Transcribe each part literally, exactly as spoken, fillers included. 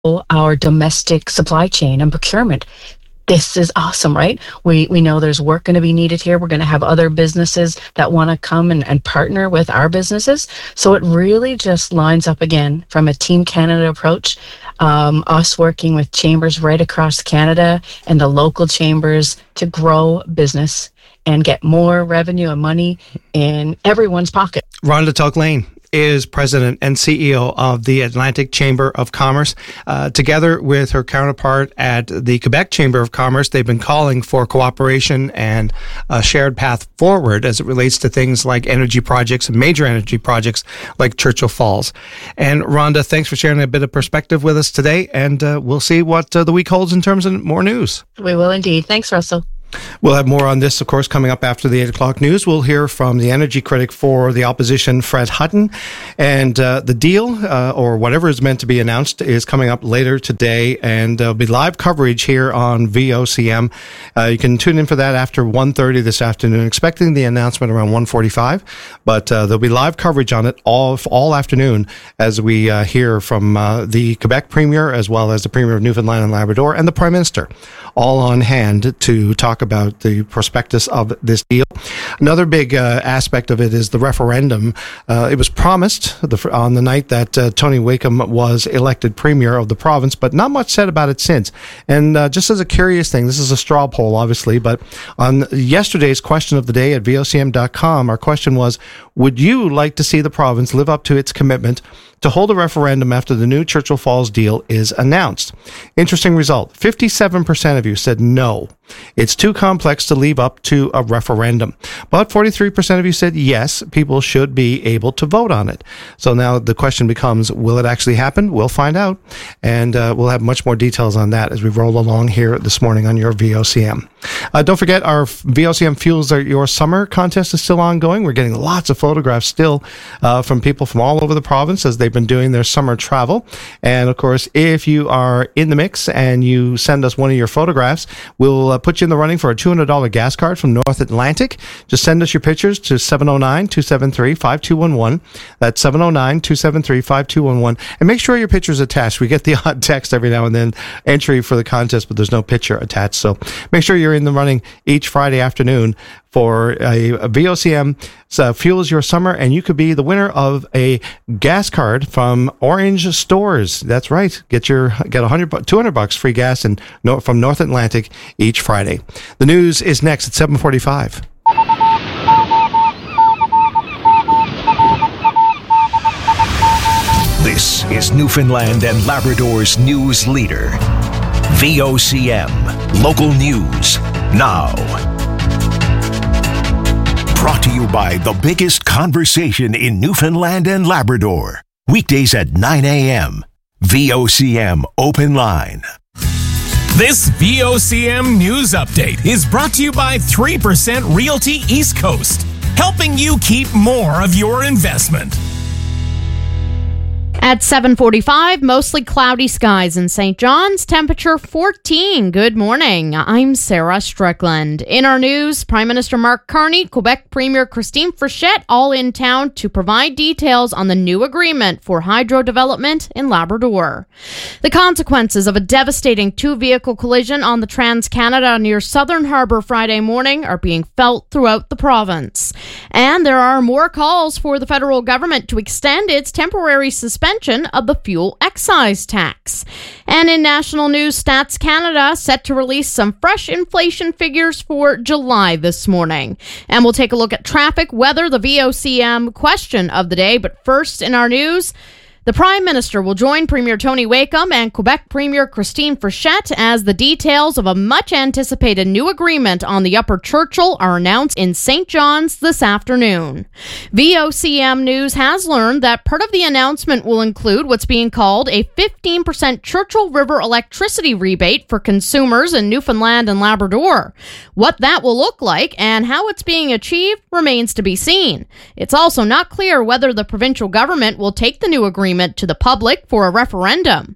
our domestic supply chain and procurement. This is awesome, right? We we know there's work going to be needed here. We're going to have other businesses that want to come and, and partner with our businesses. So it really just lines up again from a Team Canada approach, um, us working with chambers right across Canada and the local chambers to grow business and get more revenue and money in everyone's pocket. Rhonda Tugh-Lane is president and C E O of the Atlantic Chamber of Commerce. Uh, together with her counterpart at the Quebec Chamber of Commerce, they've been calling for cooperation and a shared path forward as it relates to things like energy projects and major energy projects like Churchill Falls. And Rhonda, thanks for sharing a bit of perspective with us today, and uh, we'll see what uh, the week holds in terms of more news. We will indeed. Thanks, Russell. We'll have more on this, of course, coming up after the eight o'clock news. We'll hear from the energy critic for the opposition, Fred Hutton. And uh, the deal, uh, or whatever is meant to be announced, is coming up later today. And there'll be live coverage here on V O C M. Uh, you can tune in for that after one thirty this afternoon, expecting the announcement around one forty-five. But uh, there'll be live coverage on it all all afternoon as we uh, hear from uh, the Quebec Premier, as well as the Premier of Newfoundland and Labrador, and the Prime Minister, all on hand to talk about the prospectus of this deal. Another big uh, aspect of it is the referendum. Uh, it was promised the, on the night that uh, Tony Wakeham was elected Premier of the province, but not much said about it since. And uh, just as a curious thing, this is a straw poll, obviously, but on yesterday's question of the day at V O C M dot com, our question was, would you like to see the province live up to its commitment to hold a referendum after the new Churchill Falls deal is announced? Interesting result. fifty-seven percent of you said no. It's too complex to leave up to a referendum. But forty-three percent of you said yes, people should be able to vote on it. So now the question becomes, will it actually happen? We'll find out. And uh, we'll have much more details on that as we roll along here this morning on your V O C M. Uh, don't forget, our V O C M Fuels Your Summer contest is still ongoing. We're getting lots of photographs still uh, from people from all over the province as they've been doing their summer travel. And of course, if you are in the mix and you send us one of your photographs, we'll uh, put you in the running for a two hundred dollars gas card from North Atlantic. Just send us your pictures to seven oh nine, two seven three, five two one one. That's seven oh nine, two seven three, five two one one. And make sure your picture's attached. We get the odd text every now and then, entry for the contest, but there's no picture attached. So make sure you're in the running each Friday afternoon for a, a V O C M uh, Fuels Your Summer, and you could be the winner of a gas card from Orange Stores. That's right. Get your get one hundred, two hundred bucks free gas and no, from North Atlantic each Friday. The news is next at seven forty-five. This is Newfoundland and Labrador's news leader. V O C M. Local news now. Brought to you by the biggest conversation in Newfoundland and Labrador. Weekdays at nine a.m. V O C M Open Line. This V O C M News Update is brought to you by three percent Realty East Coast, helping you keep more of your investment. At seven forty-five, mostly cloudy skies in Saint John's, temperature fourteen. Good morning. I'm Sarah Strickland. In our news, Prime Minister Mark Carney, Quebec Premier Christine Frechette, all in town to provide details on the new agreement for hydro development in Labrador. The consequences of a devastating two-vehicle collision on the Trans-Canada near Southern Harbour Friday morning are being felt throughout the province. And there are more calls for the federal government to extend its temporary suspension of the fuel excise tax. And in national news, Stats Canada set to release some fresh inflation figures for July this morning. And we'll take a look at traffic, weather, the V O C M question of the day. But first in our news, the Prime Minister will join Premier Tony Wakeham and Quebec Premier Christine Frechette as the details of a much-anticipated new agreement on the Upper Churchill are announced in Saint John's this afternoon. V O C M News has learned that part of the announcement will include what's being called a fifteen percent Churchill River electricity rebate for consumers in Newfoundland and Labrador. What that will look like and how it's being achieved remains to be seen. It's also not clear whether the provincial government will take the new agreement to the public for a referendum.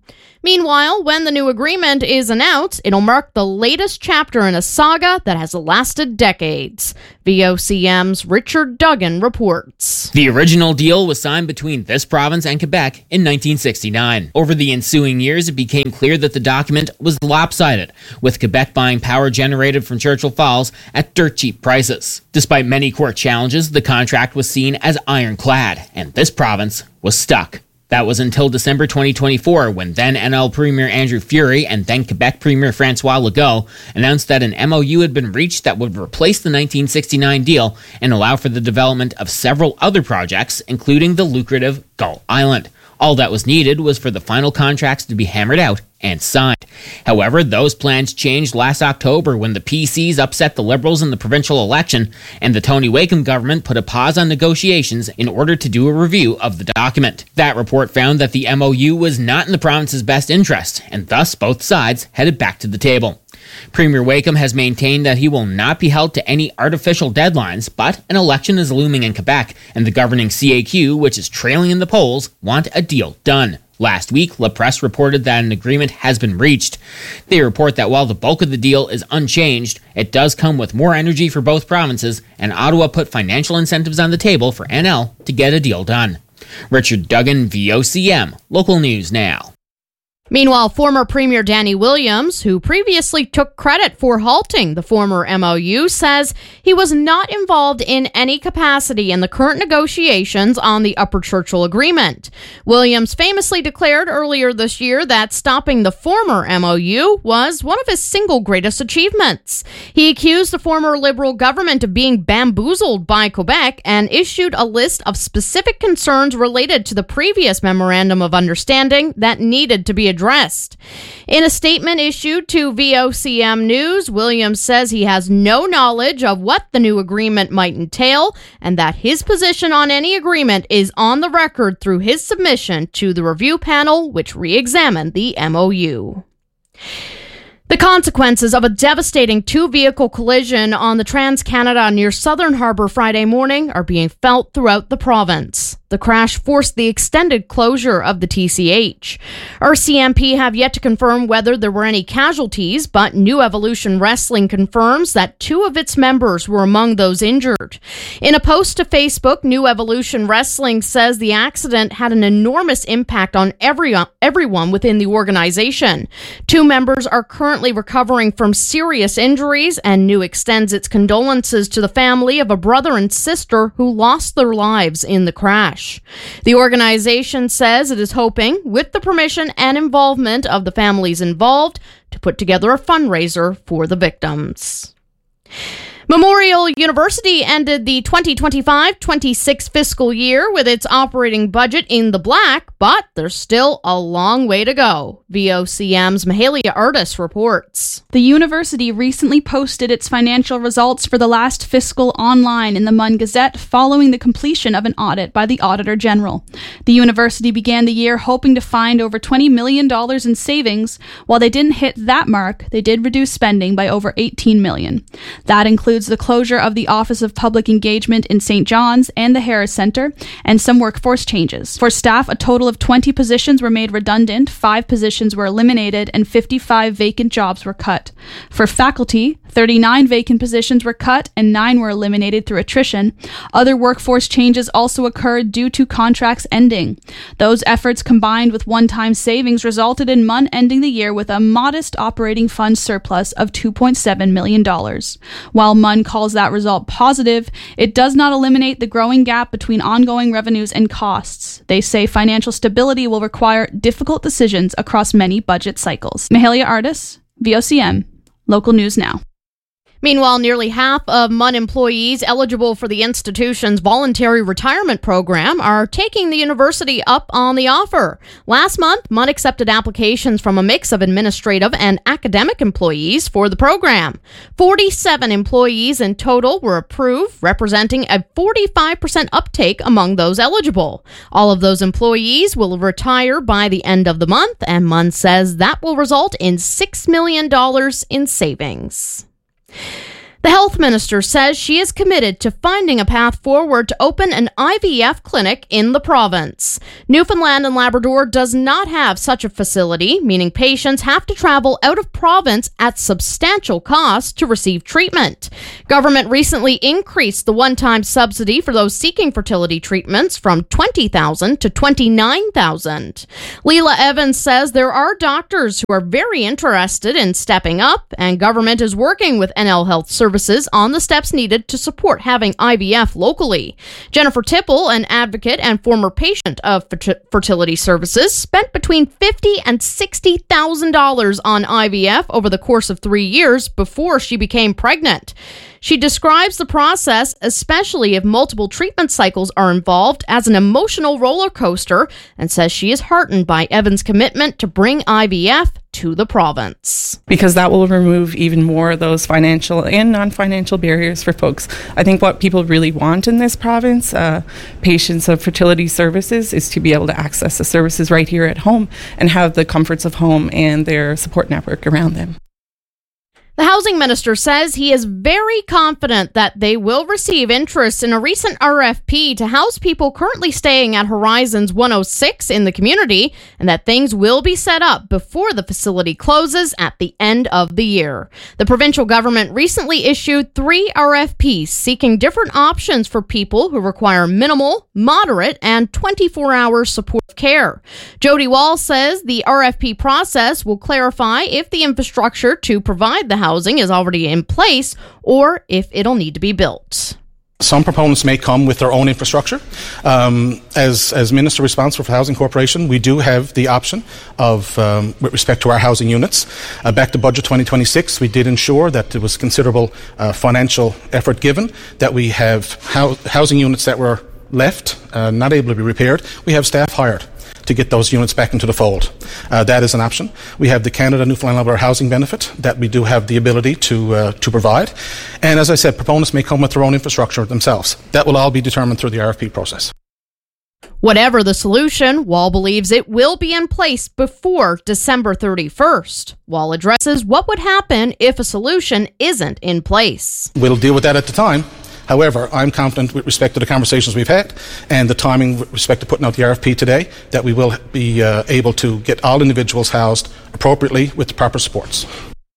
Meanwhile, when the new agreement is announced, it'll mark the latest chapter in a saga that has lasted decades. V O C M's Richard Duggan reports. The original deal was signed between this province and Quebec in nineteen sixty-nine. Over the ensuing years, it became clear that the document was lopsided, with Quebec buying power generated from Churchill Falls at dirt cheap prices. Despite many court challenges, the contract was seen as ironclad, and this province was stuck. That was until December twenty twenty-four, when then N L Premier Andrew Furey and then Quebec Premier François Legault announced that an M O U had been reached that would replace the nineteen sixty-nine deal and allow for the development of several other projects, including the lucrative Gull Island. All that was needed was for the final contracts to be hammered out and signed. However, those plans changed last October when the P Cs upset the Liberals in the provincial election, and the Tony Wakeham government put a pause on negotiations in order to do a review of the document. That report found that the M O U was not in the province's best interest, and thus both sides headed back to the table. Premier Wakeham has maintained that he will not be held to any artificial deadlines, but an election is looming in Quebec, and the governing C A Q, which is trailing in the polls, want a deal done. Last week, La Presse reported that an agreement has been reached. They report that while the bulk of the deal is unchanged, it does come with more energy for both provinces, and Ottawa put financial incentives on the table for N L to get a deal done. Richard Duggan, V O C M, Local News Now. Meanwhile, former Premier Danny Williams, who previously took credit for halting the former M O U, says he was not involved in any capacity in the current negotiations on the Upper Churchill Agreement. Williams famously declared earlier this year that stopping the former M O U was one of his single greatest achievements. He accused the former Liberal government of being bamboozled by Quebec and issued a list of specific concerns related to the previous Memorandum of Understanding that needed to be addressed. addressed. In a statement issued to V O C M News, Williams says he has no knowledge of what the new agreement might entail and that his position on any agreement is on the record through his submission to the review panel, which re-examined the M O U. The consequences of a devastating two-vehicle collision on the Trans-Canada near Southern Harbour Friday morning are being felt throughout the province. The crash forced the extended closure of the T C H. R C M P have yet to confirm whether there were any casualties, but New Evolution Wrestling confirms that two of its members were among those injured. In a post to Facebook, New Evolution Wrestling says the accident had an enormous impact on every, everyone within the organization. Two members are currently recovering from serious injuries, and New extends its condolences to the family of a brother and sister who lost their lives in the crash. The organization says it is hoping, with the permission and involvement of the families involved, to put together a fundraiser for the victims. Memorial University ended the twenty twenty-five twenty-six fiscal year with its operating budget in the black, but there's still a long way to go. V O C M's Mahalia Artis reports. The university recently posted its financial results for the last fiscal online in the Mun Gazette following the completion of an audit by the Auditor General. The university began the year hoping to find over twenty million dollars in savings. While they didn't hit that mark, they did reduce spending by over eighteen million dollars. That includes the closure of the Office of Public Engagement in Saint John's and the Harris Centre, and some workforce changes. For staff, a total of twenty positions were made redundant, five positions were eliminated, and fifty-five vacant jobs were cut. For faculty, thirty-nine vacant positions were cut and nine were eliminated through attrition. Other workforce changes also occurred due to contracts ending. Those efforts combined with one-time savings resulted in Mun ending the year with a modest operating fund surplus of two point seven million dollars. While Mun calls that result positive, it does not eliminate the growing gap between ongoing revenues and costs. They say financial stability will require difficult decisions across many budget cycles. Mahalia Artis, V O C M, Local News Now. Meanwhile, nearly half of Mun employees eligible for the institution's voluntary retirement program are taking the university up on the offer. Last month, Mun accepted applications from a mix of administrative and academic employees for the program. forty-seven employees in total were approved, representing a forty-five percent uptake among those eligible. All of those employees will retire by the end of the month, and Mun says that will result in six million dollars in savings. The health minister says she is committed to finding a path forward to open an I V F clinic in the province. Newfoundland and Labrador does not have such a facility, meaning patients have to travel out of province at substantial cost to receive treatment. Government recently increased the one-time subsidy for those seeking fertility treatments from twenty thousand dollars to twenty-nine thousand dollars. Leela Evans says there are doctors who are very interested in stepping up, and government is working with N L Health Services on the steps needed to support having I V F locally. Jennifer Tipple, an advocate and former patient of fertility services, spent between fifty thousand dollars and sixty thousand dollars on I V F over the course of three years before she became pregnant. She describes the process, especially if multiple treatment cycles are involved, as an emotional roller coaster, and says she is heartened by Evan's commitment to bring I V F to the province. Because that will remove even more of those financial and non-financial barriers for folks. I think what people really want in this province, uh, patients of fertility services, is to be able to access the services right here at home and have the comforts of home and their support network around them. The housing minister says he is very confident that they will receive interest in a recent R F P to house people currently staying at Horizons one oh six in the community, and that things will be set up before the facility closes at the end of the year. The provincial government recently issued three R F Ps seeking different options for people who require minimal, moderate, and twenty-four hour supportive care. Jody Wall says the R F P process will clarify if the infrastructure to provide the housing is already in place or if it'll need to be built. Some proponents may come with their own infrastructure. Um, as, as Minister responsible for Housing Corporation, we do have the option of, um, with respect to our housing units. Uh, back to Budget twenty twenty-six, we did ensure that there was considerable uh, financial effort given, that we have ho- housing units that were left, uh, not able to be repaired. We have staff hired to get those units back into the fold. Uh, that is an option. We have the Canada Newfoundland Labrador housing benefit that we do have the ability to uh, to provide. And as I said, proponents may come with their own infrastructure themselves. That will all be determined through the R F P process. Whatever the solution, Wall believes it will be in place before December thirty-first. Wall addresses what would happen if a solution isn't in place. We'll deal with that at the time. However, I'm confident with respect to the conversations we've had and the timing with respect to putting out the R F P today that we will be uh, able to get all individuals housed appropriately with the proper supports.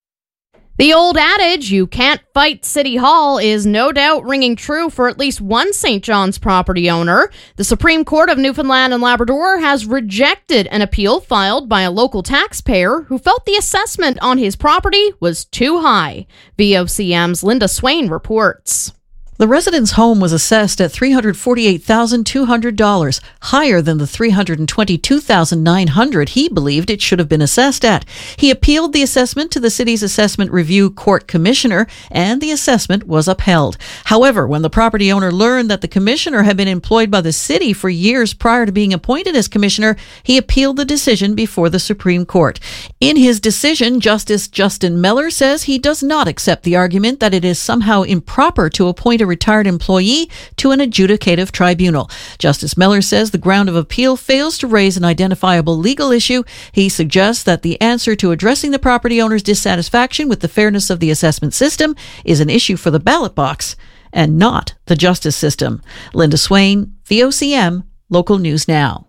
The old adage, you can't fight City Hall, is no doubt ringing true for at least one Saint John's property owner. The Supreme Court of Newfoundland and Labrador has rejected an appeal filed by a local taxpayer who felt the assessment on his property was too high. V O C M's Linda Swain reports. The resident's home was assessed at three hundred forty-eight thousand two hundred dollars, higher than the three hundred twenty-two thousand nine hundred dollars he believed it should have been assessed at. He appealed the assessment to the city's Assessment Review Court Commissioner, and the assessment was upheld. However, when the property owner learned that the commissioner had been employed by the city for years prior to being appointed as commissioner, he appealed the decision before the Supreme Court. In his decision, Justice Justin Meller says he does not accept the argument that it is somehow improper to appoint a retired employee to an adjudicative tribunal. Justice Meller says the ground of appeal fails to raise an identifiable legal issue. He suggests that the answer to addressing the property owner's dissatisfaction with the fairness of the assessment system is an issue for the ballot box and not the justice system. Linda Swain, V O C M, Local News Now.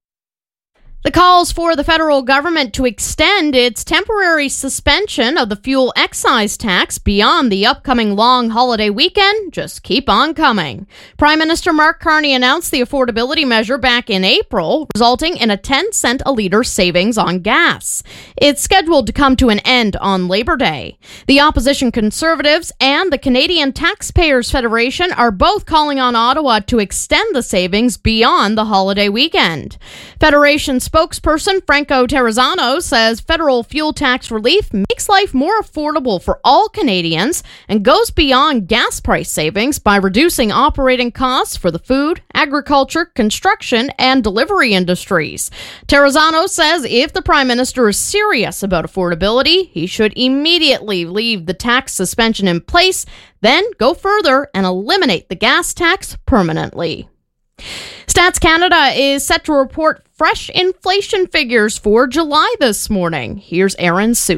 The calls for the federal government to extend its temporary suspension of the fuel excise tax beyond the upcoming long holiday weekend just keep on coming. Prime Minister Mark Carney announced the affordability measure back in April, resulting in a ten cent a litre savings on gas. It's scheduled to come to an end on Labor Day. The opposition Conservatives and the Canadian Taxpayers Federation are both calling on Ottawa to extend the savings beyond the holiday weekend. Federation spokesperson Franco Terrazzano says federal fuel tax relief makes life more affordable for all Canadians and goes beyond gas price savings by reducing operating costs for the food, agriculture, construction, and delivery industries. Terrazzano says if the Prime Minister is serious about affordability, he should immediately leave the tax suspension in place, then go further and eliminate the gas tax permanently. Stats Canada is set to report fresh inflation figures for July this morning. Here's Aaron Sousa.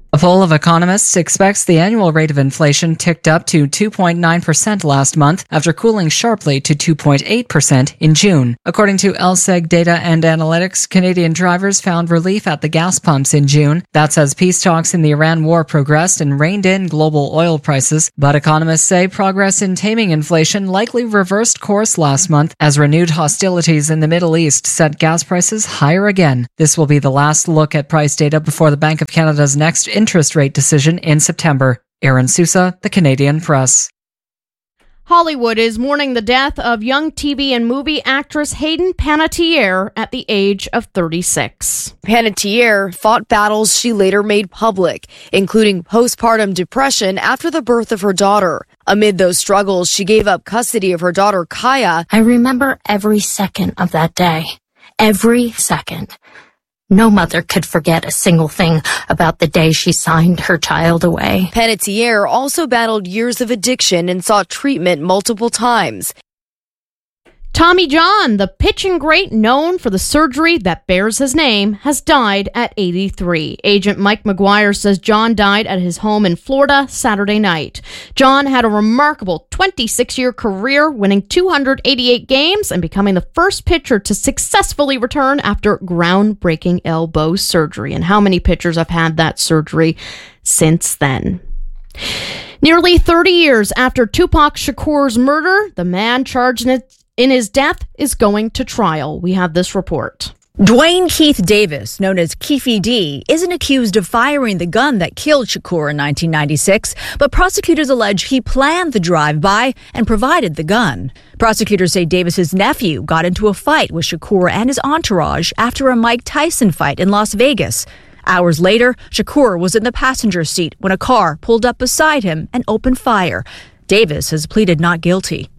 A poll of economists expects the annual rate of inflation ticked up to two point nine percent last month after cooling sharply to two point eight percent in June. According to L S E G Data and Analytics, Canadian drivers found relief at the gas pumps in June. That's as peace talks in the Iran war progressed and reined in global oil prices. But economists say progress in taming inflation likely reversed course last month as renewed hostilities in the Middle East set gas prices higher again. This will be the last look at price data before the Bank of Canada's next interest rate decision in September. Aaron Sousa, The Canadian Press. Hollywood is mourning the death of young T V and movie actress Hayden Panettiere at the age of thirty-six. Panettiere fought battles she later made public, including postpartum depression after the birth of her daughter. Amid those struggles, she gave up custody of her daughter, Kaya. I remember every second of that day. Every second. No mother could forget a single thing about the day she signed her child away. Panettiere also battled years of addiction and sought treatment multiple times. Tommy John, the pitching great known for the surgery that bears his name, has died at eighty-three. Agent Mike McGuire says John died at his home in Florida Saturday night. John had a remarkable twenty-six-year career, winning two hundred eighty-eight games and becoming the first pitcher to successfully return after groundbreaking elbow surgery. And how many pitchers have had that surgery since then? Nearly thirty years after Tupac Shakur's murder, the man charged in it in his death is going to trial. We have this report. Dwayne Keith Davis, known as Keefy D, isn't accused of firing the gun that killed Shakur in nineteen ninety-six, but prosecutors allege he planned the drive-by and provided the gun. Prosecutors say Davis's nephew got into a fight with Shakur and his entourage after a Mike Tyson fight in Las Vegas. Hours later, Shakur was in the passenger seat when a car pulled up beside him and opened fire. Davis has pleaded not guilty.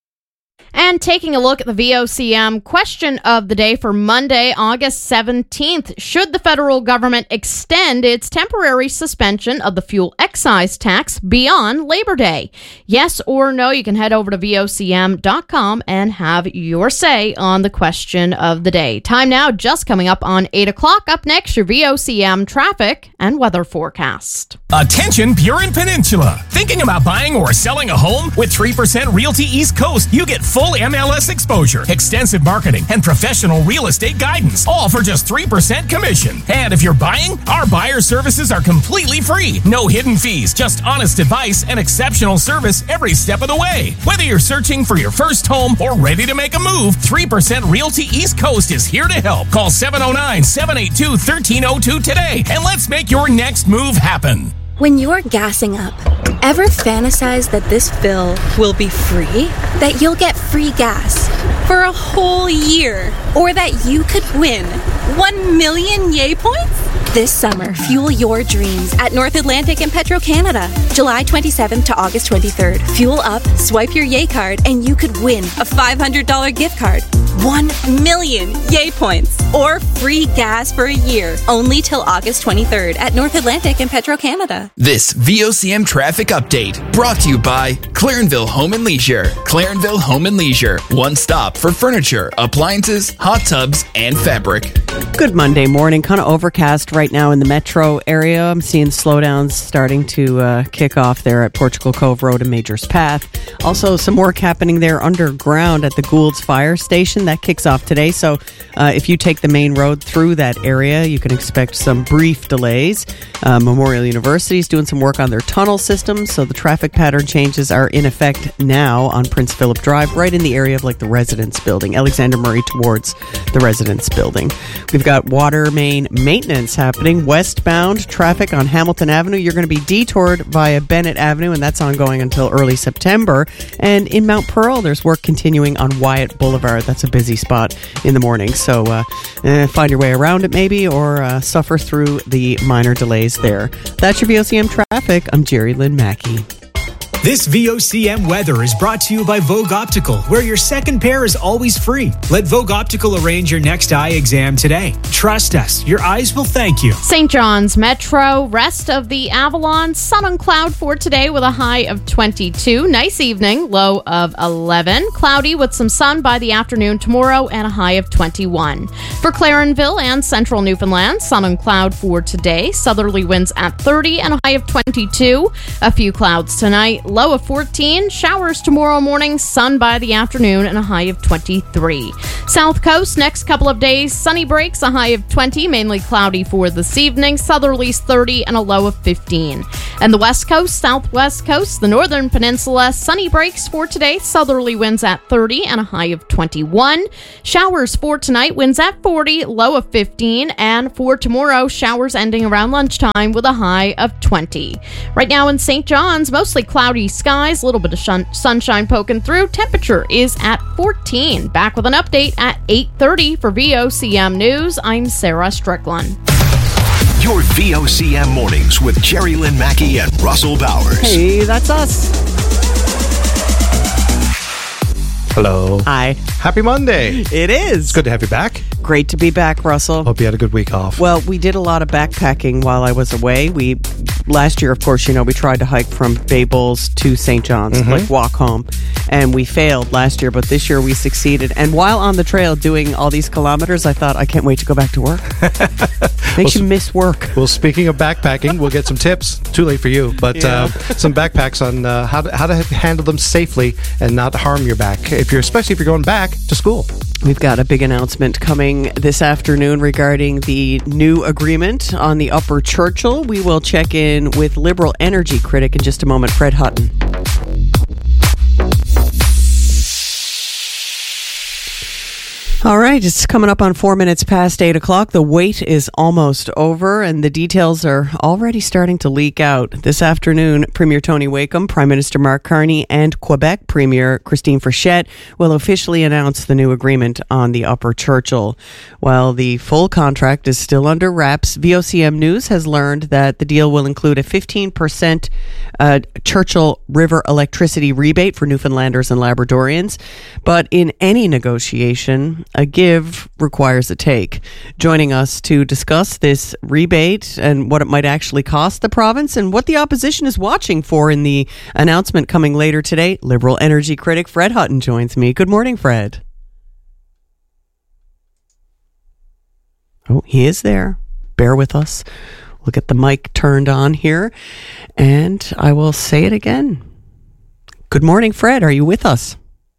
And taking a look at the V O C M question of the day for Monday, August seventeenth. Should the federal government extend its temporary suspension of the fuel excise tax beyond Labor Day? Yes or no? You can head over to V O C M dot com and have your say on the question of the day. Time now, just coming up on eight o'clock. Up next, your V O C M traffic and weather forecast. Attention, Burin Peninsula. Thinking about buying or selling a home? With three percent Realty East Coast, you get full M L S exposure, extensive marketing, and professional real estate guidance, all for just three percent commission. And if you're buying, our buyer services are completely free. No hidden fees, just honest advice and exceptional service every step of the way. Whether you're searching for your first home or ready to make a move, three percent Realty East Coast is here to help. Call seven oh nine, seven eight two, one three oh two today, and let's make your next move happen. When you're gassing up, ever fantasize that this fill will be free? That you'll get free gas for a whole year? Or that you could win one million yay points? This summer, fuel your dreams at North Atlantic and Petro-Canada. July twenty-seventh to August twenty-third. Fuel up, swipe your yay card, and you could win a five hundred dollars gift card. one million yay points. Or free gas for a year. Only till August twenty-third at North Atlantic and Petro-Canada. This V O C M traffic update brought to you by Clarenville Home and Leisure. Clarenville Home and Leisure. One stop for furniture, appliances, hot tubs, and fabric. Good Monday morning. Kind of overcast right now in the metro area. I'm seeing slowdowns starting to uh, kick off there at Portugal Cove Road and Majors Path. Also, some work happening there underground at the Gould's Fire Station. That kicks off today. So uh, if you take the main road through that area, you can expect some brief delays. Uh, Memorial University is doing some work on their tunnel system, so the traffic pattern changes are in effect now on Prince Philip Drive, right in the area of like the Residence Building, Alexander Murray towards the Residence Building. We've got water main maintenance happening westbound. Traffic on Hamilton Avenue, you're going to be detoured via Bennett Avenue, and that's ongoing until early September. And in Mount Pearl, there's work continuing on Wyatt Boulevard. That's a busy spot in the morning, so uh, eh, find your way around it maybe, or uh, suffer through the minor delays there. That's your V O C M traffic. I'm Jerry Lynn Mackey. This V O C M weather is brought to you by Vogue Optical, where your second pair is always free. Let Vogue Optical arrange your next eye exam today. Trust us, your eyes will thank you. Saint John's Metro, rest of the Avalon, sun and cloud for today with a high of twenty-two. Nice evening, low of eleven. Cloudy with some sun by the afternoon tomorrow and a high of twenty-one. For Clarenville and central Newfoundland, sun and cloud for today. Southerly winds at thirty and a high of twenty-two. A few clouds tonight. Low of fourteen, showers tomorrow morning, sun by the afternoon, and a high of twenty-three. South Coast, next couple of days, sunny breaks, a high of twenty, mainly cloudy for this evening, southerlies thirty, and a low of fifteen. And the West Coast, Southwest Coast, the Northern Peninsula, sunny breaks for today, southerly winds at thirty, and a high of twenty-one. Showers for tonight, winds at forty, low of fifteen, and for tomorrow, showers ending around lunchtime with a high of twenty. Right now in Saint John's, mostly cloudy skies, a little bit of shun- sunshine poking through. Temperature is at fourteen. Back with an update at eight thirty for V O C M News. I'm Sarah Strickland. Your V O C M mornings with Jerry Lynn Mackey and Russell Bowers. Hey, that's us. Hello. Hi. Happy Monday. It is. It's good to have you back. Great to be back, Russell. Hope you had a good week off. Well, we did a lot of backpacking while I was away. We last year, of course, you know, we tried to hike from Bay Bulls to Saint John's, Mhm. like walk home, and we failed last year, but this year we succeeded. And while on the trail doing all these kilometers, I thought, I can't wait to go back to work. Makes well, you miss work. Well, speaking of backpacking, we'll get some tips. Too late for you, but Yeah. uh, some backpacks on uh, how to, how to handle them safely and not harm your back. If you're especially if you're going back to school. We've got a big announcement coming this afternoon regarding the new agreement on the Upper Churchill. We will check in with Liberal energy critic in just a moment, Fred Hutton. All right, it's coming up on four minutes past eight o'clock. The wait is almost over, and the details are already starting to leak out. This afternoon, Premier Tony Wakeham, Prime Minister Mark Carney, and Quebec Premier Christine Frechette will officially announce the new agreement on the Upper Churchill. While the full contract is still under wraps, V O C M News has learned that the deal will include a fifteen percent uh, Churchill River electricity rebate for Newfoundlanders and Labradorians. But in any negotiation, a give requires a take. Joining us to discuss this rebate and what it might actually cost the province and what the opposition is watching for in the announcement coming later today, Liberal energy critic Fred Hutton joins me. Good morning, Fred. Oh, he is there. Bear with us. We'll get the mic turned on here, and I will say it again. Good morning, Fred. Are you with us?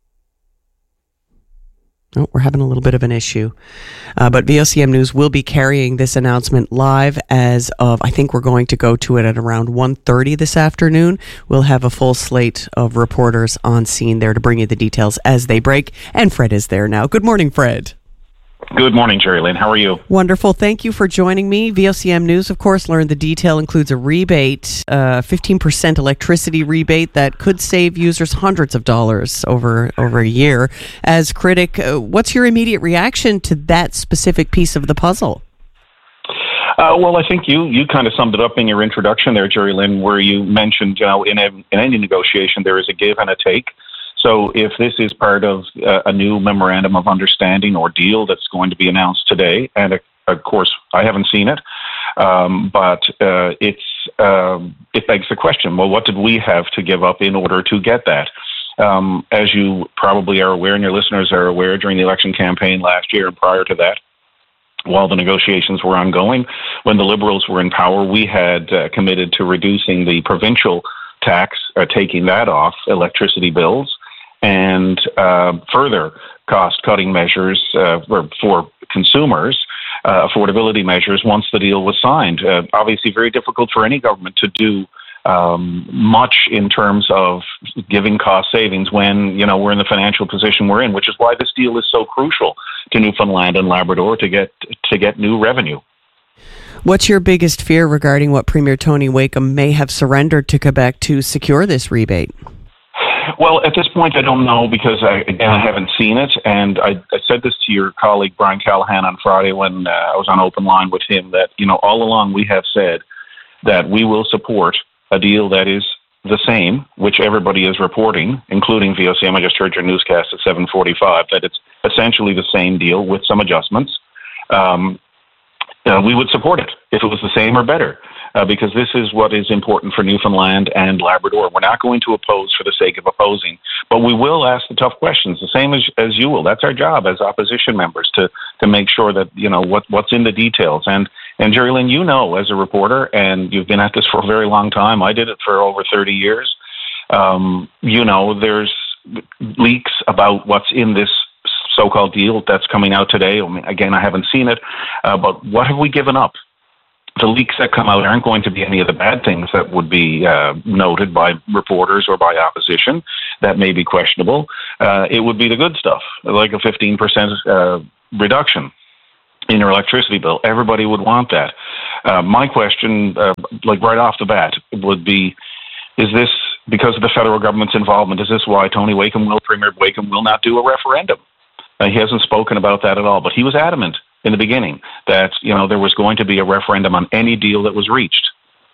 Oh, we're having a little bit of an issue. Uh, but V O C M News will be carrying this announcement live as of, I think we're going to go to it at around one thirty this afternoon. We'll have a full slate of reporters on scene there to bring you the details as they break. And Fred is there now. Good morning, Fred. Good morning, Jerry Lynn. How are you? Wonderful. Thank you for joining me. V O C M News, of course, learned the detail includes a rebate, uh, fifteen percent electricity rebate that could save users hundreds of dollars over, over a year. As critic, uh, what's your immediate reaction to that specific piece of the puzzle? Uh, well, I think you, you kind of summed it up in your introduction there, Jerry Lynn, where you mentioned, you know, in, a, in any negotiation, there is a give and a take. So if this is part of uh, a new memorandum of understanding or deal that's going to be announced today, and uh, of course I haven't seen it, um, but uh, it's um, it begs the question, well, what did we have to give up in order to get that? Um, as you probably are aware, and your listeners are aware, during the election campaign last year and prior to that, while the negotiations were ongoing, when the Liberals were in power, we had uh, committed to reducing the provincial tax, uh, taking that off electricity bills, and uh, further cost-cutting measures uh, for, for consumers, uh, affordability measures, once the deal was signed. Uh, obviously, very difficult for any government to do um, much in terms of giving cost savings when, you know, we're in the financial position we're in, which is why this deal is so crucial to Newfoundland and Labrador to get to get new revenue. What's your biggest fear regarding what Premier Tony Wakeham may have surrendered to Quebec to secure this rebate? Well, at this point, I don't know because, I, again, I haven't seen it. And I, I said this to your colleague, Brian Callahan, on Friday when uh, I was on open line with him, that, you know, all along we have said that we will support a deal that is the same, which everybody is reporting, including V O C M. I just heard your newscast at seven forty-five, that it's essentially the same deal with some adjustments. Um, uh, we would support it if it was the same or better, uh, because this is what is important for Newfoundland and Labrador. We're not going to oppose for the sake of opposing, but we will ask the tough questions, the same as, as you will. That's our job as opposition members, to to make sure that, you know, what what's in the details. And And Jerry Lynn, you know, as a reporter, and you've been at this for a very long time. I did it for over thirty years. Um, you know, there's leaks about what's in this so-called deal that's coming out today. I mean, again, I haven't seen it, uh, but what have we given up? The leaks that come out aren't going to be any of the bad things that would be uh, noted by reporters or by opposition. That may be questionable. Uh, it would be the good stuff, like a fifteen percent uh, reduction in your electricity bill. Everybody would want that. Uh, my question, uh, like right off the bat, would be, is this because of the federal government's involvement? Is this why Tony Wakeham will, Premier Wakeham will not do a referendum? Uh, he hasn't spoken about that at all, but he was adamant in the beginning that, you know, there was going to be a referendum on any deal that was reached.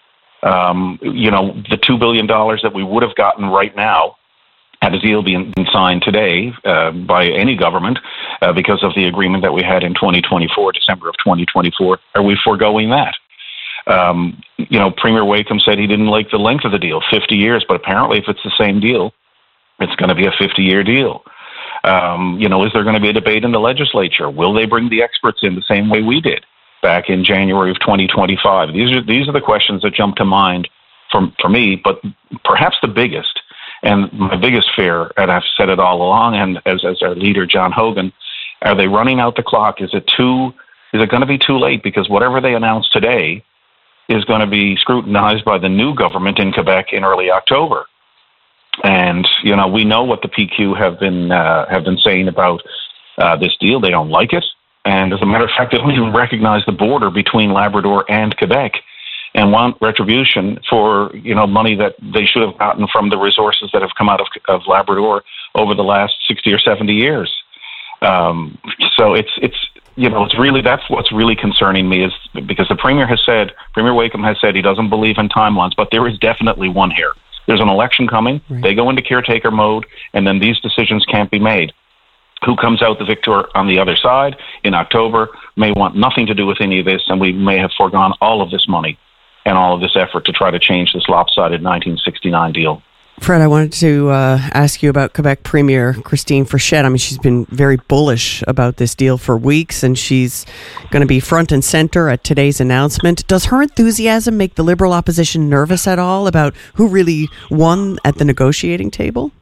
Um, you know, the two billion dollars that we would have gotten right now had a deal being signed today uh, by any government uh, because of the agreement that we had in twenty twenty-four, December of twenty twenty-four. Are we foregoing that? Um, you know, Premier Wakeham said he didn't like the length of the deal, fifty years, but apparently if it's the same deal, it's going to be a fifty-year deal. Um, you know, is there going to be a debate in the legislature? Will they bring the experts in the same way we did back in January of twenty twenty-five? These are these are the questions that jump to mind for, for me, but perhaps the biggest, and my biggest fear, and I've said it all along, and as, as our leader, John Hogan, are they running out the clock? Is it too, is it going to be too late? Because whatever they announce today is going to be scrutinized by the new government in Quebec in early October. And, you know, we know what the P Q have been uh, have been saying about uh, this deal. They don't like it. And as a matter of fact, they don't even recognize the border between Labrador and Quebec and want retribution for, you know, money that they should have gotten from the resources that have come out of, of Labrador over the last sixty or seventy years. Um, so it's, it's, you know, it's really, that's what's really concerning me, is because the Premier has said, Premier Wakeham has said he doesn't believe in timelines, but there is definitely one here. There's an election coming. Right. They go into caretaker mode, and then these decisions can't be made. Who comes out the victor on the other side in October may want nothing to do with any of this, and we may have foregone all of this money and all of this effort to try to change this lopsided nineteen sixty-nine deal. Fred, I wanted to uh, ask you about Quebec Premier Christine Frechette. I mean, she's been very bullish about this deal for weeks, and she's going to be front and center at today's announcement. Does her enthusiasm make the Liberal opposition nervous at all about who really won at the negotiating table?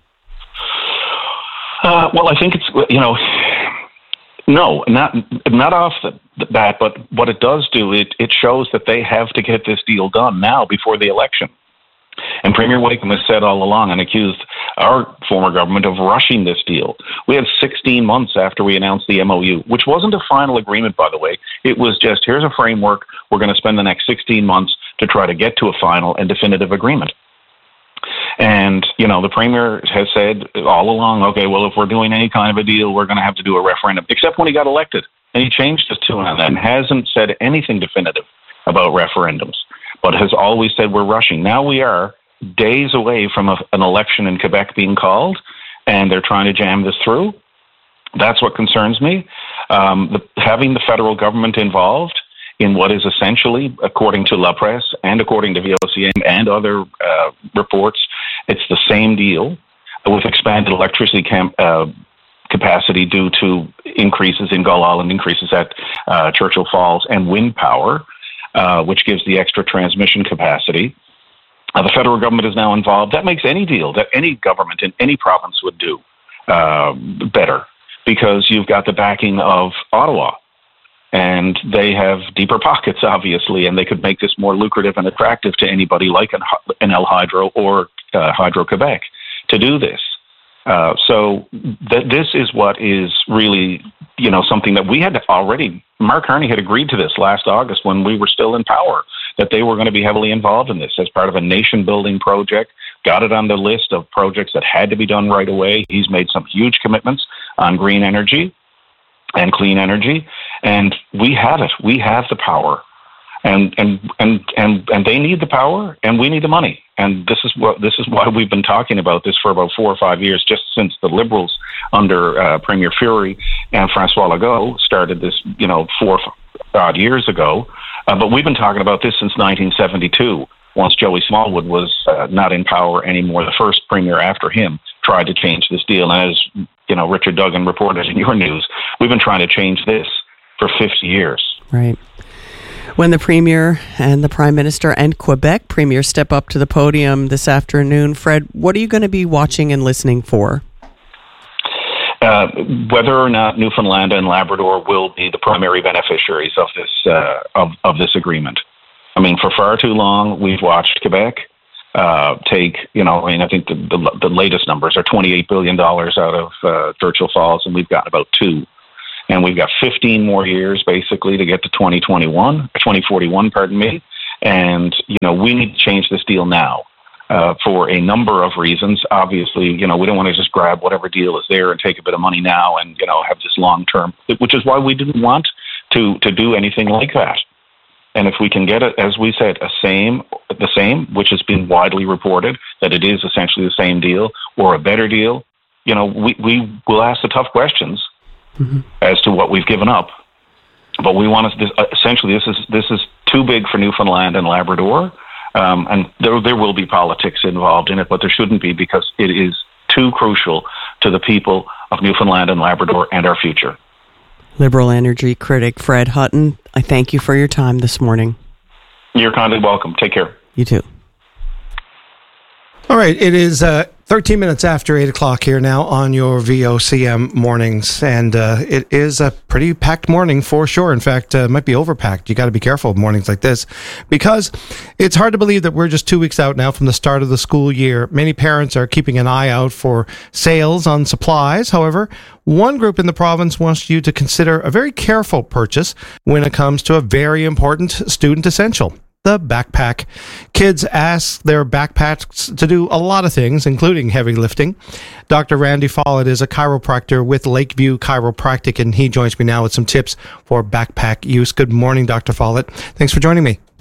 Uh, well, I think it's, you know, no, not not off the, the bat, but what it does do, it, it shows that they have to get this deal done now before the election. And Premier Wakeham has said all along and accused our former government of rushing this deal. We had sixteen months after we announced the M O U, which wasn't a final agreement, by the way. It was just, here's a framework. We're going to spend the next sixteen months to try to get to a final and definitive agreement. And, you know, the Premier has said all along, okay, well, if we're doing any kind of a deal, we're going to have to do a referendum, except when he got elected. And he changed his tune on that and hasn't said anything definitive about referendums, but has always said we're rushing. Now we are days away from a, an election in Quebec being called, and they're trying to jam this through. That's what concerns me. Um, the, having the federal government involved in what is essentially, according to La Presse and according to V O C M and other uh, reports, it's the same deal with expanded electricity camp, uh, capacity due to increases in Gull Island, increases at uh, Churchill Falls, and wind power, uh, which gives the extra transmission capacity. Uh, the federal government is now involved. That makes any deal that any government in any province would do uh, better, because you've got the backing of Ottawa. And they have deeper pockets, obviously, and they could make this more lucrative and attractive to anybody like an, an El Hydro or uh, Hydro-Quebec to do this. Uh, so th- this is what is really, you know, something that we had already, Mark Carney had agreed to this last August when we were still in power, that they were going to be heavily involved in this as part of a nation-building project, got it on the list of projects that had to be done right away. He's made some huge commitments on green energy and clean energy, and we have it. We have the power. And, and and and and they need the power, and we need the money. And this is what this is why we've been talking about this for about four or five years, just since the Liberals under uh, Premier Furey and Francois Legault started this, you know, four odd years ago. Uh, but we've been talking about this since nineteen seventy-two, once Joey Smallwood was uh, not in power anymore. The first premier after him tried to change this deal, and as you know, Richard Duggan reported in your news, we've been trying to change this for fifty years. Right. When the Premier and the Prime Minister and Quebec Premier step up to the podium this afternoon, Fred, what are you going to be watching and listening for? Uh, whether or not Newfoundland and Labrador will be the primary beneficiaries of this uh, of, of this agreement. I mean, for far too long, we've watched Quebec uh, take, you know, I mean, I think the, the, the latest numbers are twenty-eight billion dollars out of uh, Churchill Falls, and we've got about two. And we've got fifteen more years, basically, to get to twenty twenty-one, twenty forty-one, pardon me. And, you know, we need to change this deal now uh, for a number of reasons. Obviously, you know, we don't want to just grab whatever deal is there and take a bit of money now and, you know, have this long-term, which is why we didn't want to, to do anything like that. And if we can get it, as we said, a same, the same, which has been widely reported, that it is essentially the same deal or a better deal, you know, we, we will ask the tough questions. Mm-hmm. As to what we've given up, but we want to. This, uh, essentially, this is this is too big for Newfoundland and Labrador, um, and there there will be politics involved in it, but there shouldn't be, because it is too crucial to the people of Newfoundland and Labrador and our future. Liberal energy critic Fred Hutton, I thank you for your time this morning. You're kindly welcome. Take care. You too. All right, it is uh, thirteen minutes after eight o'clock here now on your V O C M mornings, and uh, it is a pretty packed morning for sure. In fact, uh, it might be overpacked. You got to be careful of mornings like this, because it's hard to believe that we're just two weeks out now from the start of the school year. Many parents are keeping an eye out for sales on supplies. However, one group in the province wants you to consider a very careful purchase when it comes to a very important student essential: the backpack. Kids ask their backpacks to do a lot of things, including heavy lifting. Doctor Randy Follett is a chiropractor with Lakeview Chiropractic, and he joins me now with some tips for backpack use. Good morning, Doctor Follett. Thanks for joining me.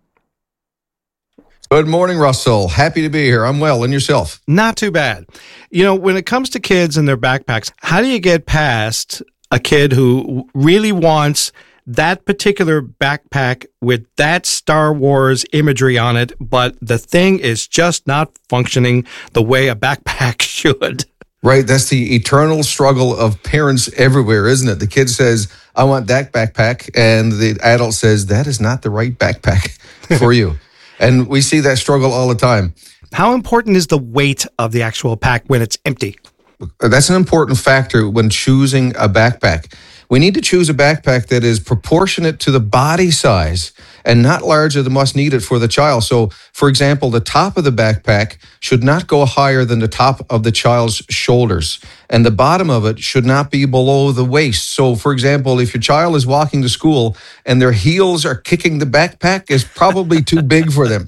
Good morning, Russell. Happy to be here. I'm well. And yourself? Not too bad. You know, when it comes to kids and their backpacks, how do you get past a kid who really wants that particular backpack with that Star Wars imagery on it, but the thing is just not functioning the way a backpack should? Right. That's the eternal struggle of parents everywhere, isn't it? The kid says, I want that backpack. And the adult says, that is not the right backpack for you. And we see that struggle all the time. How important is the weight of the actual pack when it's empty? That's an important factor when choosing a backpack. We need to choose a backpack that is proportionate to the body size and not larger than what's needed for the child. So, for example, the top of the backpack should not go higher than the top of the child's shoulders, and the bottom of it should not be below the waist. So, for example, if your child is walking to school and their heels are kicking the backpack, it's probably too big for them.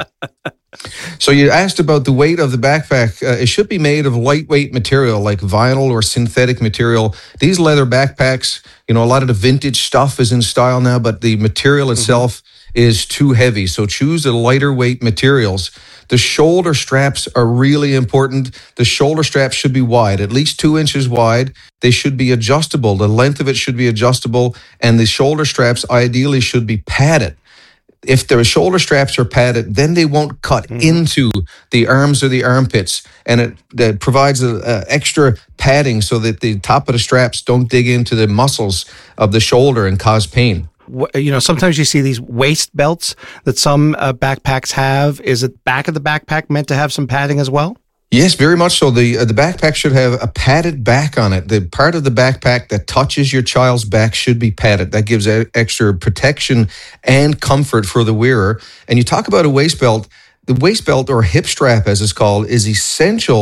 So you asked about the weight of the backpack. Uh, it should be made of lightweight material like vinyl or synthetic material. These leather backpacks, you know, a lot of the vintage stuff is in style now, but the material itself mm-hmm. is too heavy. So choose the lighter weight materials. The shoulder straps are really important. The shoulder straps should be wide, at least two inches wide. They should be adjustable. The length of it should be adjustable, and the shoulder straps ideally should be padded. If the shoulder straps are padded, then they won't cut mm-hmm. into the arms or the armpits, and it, it provides a, a extra padding so that the top of the straps don't dig into the muscles of the shoulder and cause pain. You know, sometimes you see these waist belts that some uh, backpacks have. Is it back of the backpack meant to have some padding as well? Yes, very much so. The uh, the backpack should have a padded back on it. The part of the backpack that touches your child's back should be padded. That gives a, extra protection and comfort for the wearer. And you talk about a waist belt. The waist belt, or hip strap as it's called, is essential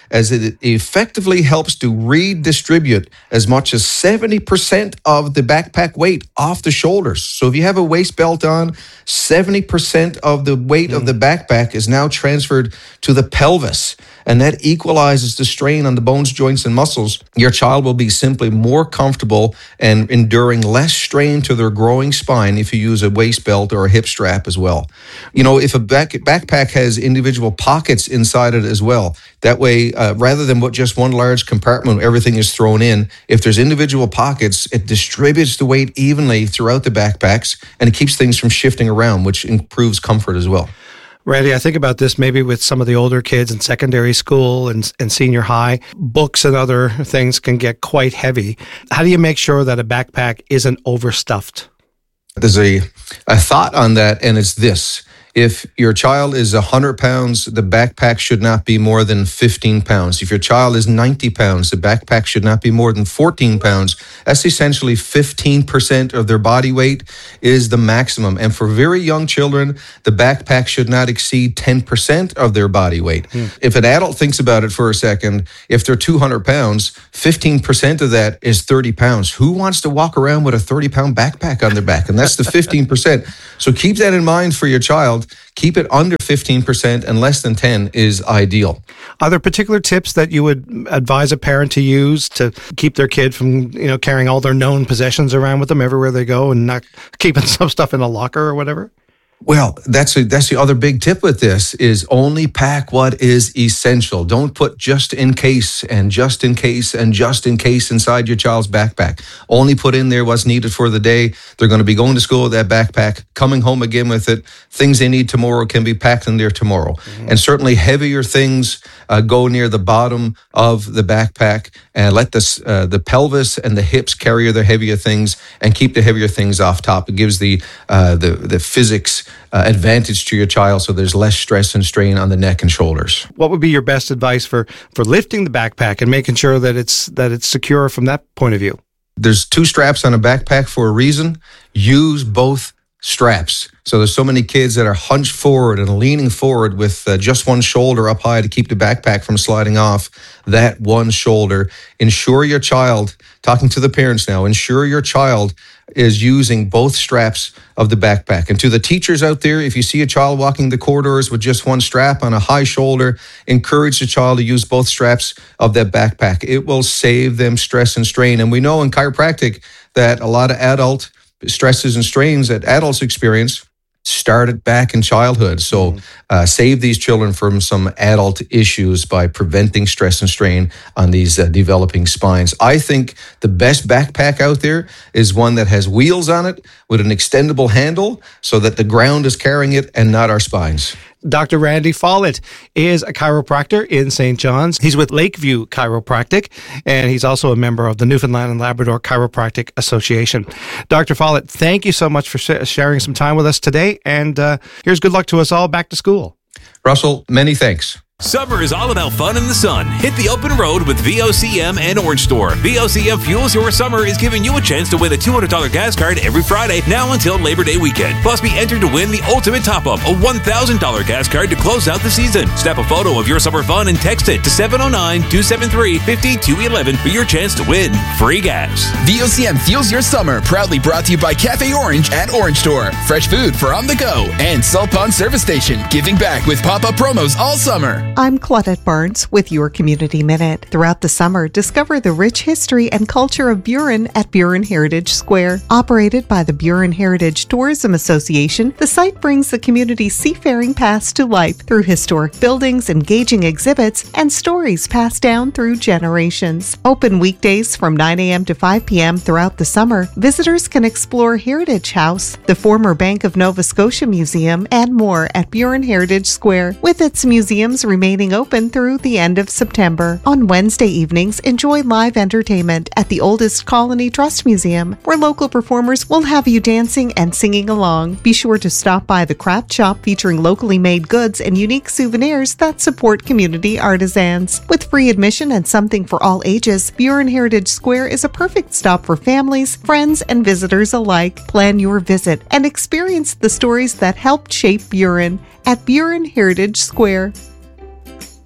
as it effectively helps to redistribute as much as seventy percent of the backpack weight off the shoulders. So if you have a waist belt on, seventy percent of the weight mm. of the backpack is now transferred to the pelvis, and that equalizes the strain on the bones, joints, and muscles. Your child will be simply more comfortable and enduring less strain to their growing spine if you use a waist belt or a hip strap as well. You know, if a back, backpack has individual pockets inside it as well, that way, uh, rather than what just one large compartment where everything is thrown in, if there's individual pockets, it distributes the weight evenly throughout the backpacks, and it keeps things from shifting around, which improves comfort as well. Randy, I think about this maybe with some of the older kids in secondary school and, and senior high. Books and other things can get quite heavy. How do you make sure that a backpack isn't overstuffed? There's a, a thought on that, and it's this. If your child is one hundred pounds, the backpack should not be more than fifteen pounds. If your child is ninety pounds, the backpack should not be more than fourteen pounds. That's essentially fifteen percent of their body weight is the maximum. And for very young children, the backpack should not exceed ten percent of their body weight. Hmm. If an adult thinks about it for a second, if they're two hundred pounds, fifteen percent of that is thirty pounds. Who wants to walk around with a thirty pound backpack on their back? And that's the fifteen percent. So keep that in mind for your child. Keep it under fifteen percent, and less than ten is ideal. Are there particular tips that you would advise a parent to use to keep their kid from, you know, carrying all their known possessions around with them everywhere they go and not keeping some stuff in a locker or whatever? Well, that's a, that's the other big tip with this is only pack what is essential. Don't put just in case and just in case and just in case inside your child's backpack. Only put in there what's needed for the day. They're going to be going to school with that backpack, coming home again with it. Things they need tomorrow can be packed in there tomorrow. Mm-hmm. And certainly heavier things uh, go near the bottom of the backpack, and let the, uh, the pelvis and the hips carry the heavier things and keep the heavier things off top. It gives the uh, the, the physics Uh, advantage to your child, so there's less stress and strain on the neck and shoulders. What would be your best advice for for lifting the backpack and making sure that it's that it's secure from that point of view? There's two straps on a backpack for a reason. Use both straps. So there's so many kids that are hunched forward and leaning forward with uh, just one shoulder up high to keep the backpack from sliding off. That one shoulder. Ensure your child, talking to the parents now, ensure your child is using both straps of the backpack. And to the teachers out there, if you see a child walking the corridors with just one strap on a high shoulder, encourage the child to use both straps of that backpack. It will save them stress and strain. And we know in chiropractic that a lot of adult stresses and strains that adults experience started back in childhood. So uh, save these children from some adult issues by preventing stress and strain on these uh, developing spines. I think the best backpack out there is one that has wheels on it with an extendable handle so that the ground is carrying it and not our spines. Doctor Randy Follett is a chiropractor in Saint John's. He's with Lakeview Chiropractic, and he's also a member of the Newfoundland and Labrador Chiropractic Association. Doctor Follett, thank you so much for sh- sharing some time with us today, and uh, here's good luck to us all back to school. Russell, many thanks. Summer is all about fun in the sun. Hit the open road with V O C M and Orange Store. V O C M Fuels Your Summer is giving you a chance to win a two hundred dollars gas card every Friday now until Labor Day weekend. Plus, be entered to win the ultimate top-up, a one thousand dollars gas card to close out the season. Snap a photo of your summer fun and text it to seven oh nine, two seven three, five two one one for your chance to win free gas. V O C M Fuels Your Summer, proudly brought to you by Cafe Orange at Orange Store. Fresh food for on the go. And Salt Pond Service Station, giving back with pop-up promos all summer. I'm Claudette Barnes with your Community Minute. Throughout the summer, discover the rich history and culture of Burin at Burin Heritage Square. Operated by the Burin Heritage Tourism Association, the site brings the community's seafaring past to life through historic buildings, engaging exhibits, and stories passed down through generations. Open weekdays from nine a.m. to five p.m. throughout the summer, visitors can explore Heritage House, the former Bank of Nova Scotia Museum, and more at Burin Heritage Square, with its museums remaining open through the end of September. On Wednesday evenings, enjoy live entertainment at the Oldest Colony Trust Museum, where local performers will have you dancing and singing along. Be sure to stop by the craft shop featuring locally made goods and unique souvenirs that support community artisans. With free admission and something for all ages, Burin Heritage Square is a perfect stop for families, friends, and visitors alike. Plan your visit and experience the stories that helped shape Burin at Burin Heritage Square.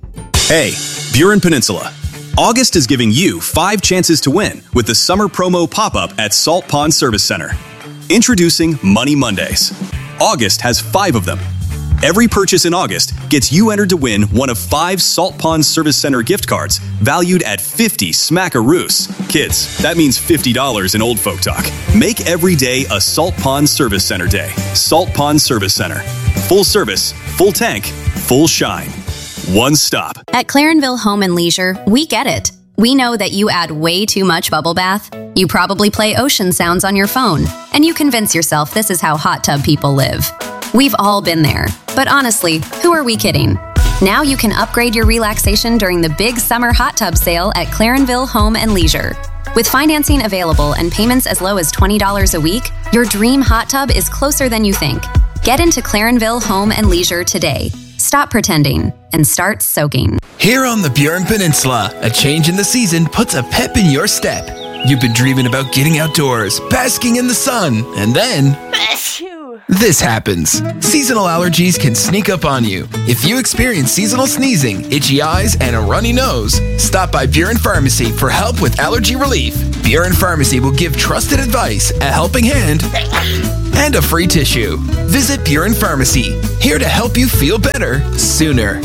Hey, Buren Peninsula. August is giving you five chances to win with the summer promo pop-up at Salt Pond Service Center. Introducing Money Mondays. August has five of them. Every purchase in August gets you entered to win one of five Salt Pond Service Center gift cards valued at fifty smackaroos. Kids, that means fifty dollars in old folk talk. Make every day a Salt Pond Service Center day. Salt Pond Service Center. Full service, full tank, full shine. One stop. At Clarenville Home and Leisure, we get it. We know that you add way too much bubble bath. You probably play ocean sounds on your phone, and you convince yourself this is how hot tub people live. We've all been there. But honestly, who are we kidding? Now you can upgrade your relaxation during the big summer hot tub sale at Clarenville Home and Leisure. With financing available and payments as low as twenty dollars a week, your dream hot tub is closer than you think. Get into Clarenville Home and Leisure today. Stop pretending and start soaking. Here on the Buren Peninsula, a change in the season puts a pep in your step. You've been dreaming about getting outdoors, basking in the sun, and then this happens. Seasonal allergies can sneak up on you. If you experience seasonal sneezing, itchy eyes, and a runny nose, stop by Buren Pharmacy for help with allergy relief. Buren Pharmacy will give trusted advice, a helping hand, and a free tissue. Visit Buren Pharmacy, here to help you feel better sooner.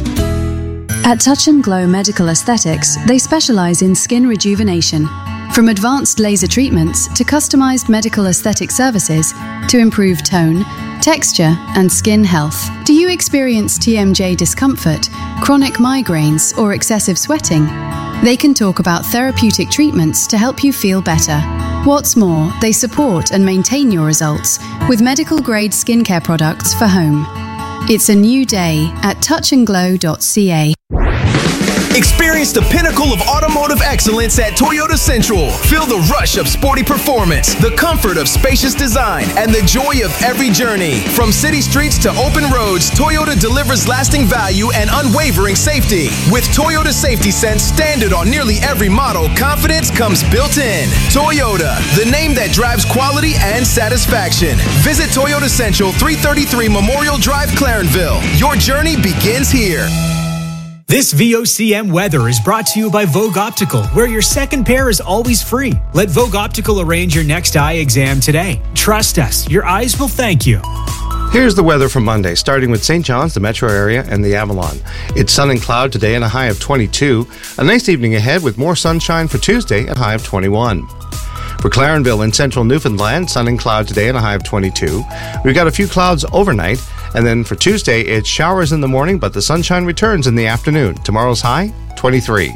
At Touch and Glow Medical Aesthetics, they specialize in skin rejuvenation. From advanced laser treatments to customized medical aesthetic services to improve tone, texture, and skin health. Do you experience T M J discomfort, chronic migraines, or excessive sweating? They can talk about therapeutic treatments to help you feel better. What's more, they support and maintain your results with medical-grade skincare products for home. It's a new day at touch and glow dot c a. Experience the pinnacle of automotive excellence at Toyota Central. Feel the rush of sporty performance, the comfort of spacious design, and the joy of every journey. From city streets to open roads, Toyota delivers lasting value and unwavering safety. With Toyota Safety Sense standard on nearly every model, confidence comes built in. Toyota, the name that drives quality and satisfaction. Visit Toyota Central, three thirty-three Memorial Drive, Clarenville. Your journey begins here. This V O C M weather is brought to you by Vogue Optical, where your second pair is always free. Let Vogue Optical arrange your next eye exam today. Trust us, your eyes will thank you. Here's the weather for Monday, starting with Saint John's, the metro area, and the Avalon. It's sun and cloud today and a high of twenty-two. A nice evening ahead with more sunshine for Tuesday, a high of twenty-one. For Clarenville in central Newfoundland, sun and cloud today and a high of twenty-two. We've got a few clouds overnight. And then for Tuesday, it's showers in the morning, but the sunshine returns in the afternoon. Tomorrow's high, twenty-three.